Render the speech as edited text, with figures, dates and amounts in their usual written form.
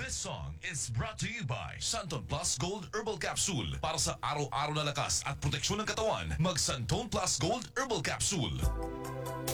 This song is brought to you by Santon Plus Gold Herbal Capsule. Para sa araw-araw na lakas at proteksyon ng katawan, mag Santon Plus Gold Herbal Capsule.